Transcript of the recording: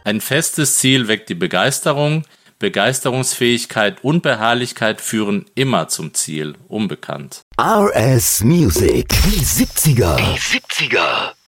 Ein festes Ziel weckt die Begeisterung. Begeisterungsfähigkeit und Beharrlichkeit führen immer zum Ziel, unbekannt. RS Music. Die 70er.